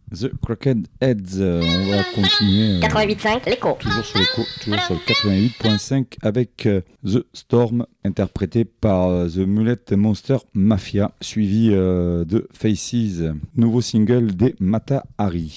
The Crooked Heads. On va continuer. 88.5, l'écho. Toujours sur l'écho, toujours sur le 88.5 avec The Storm, interprété par The Mullet Monster Mafia, suivi de Faces, nouveau single des Mata Hari.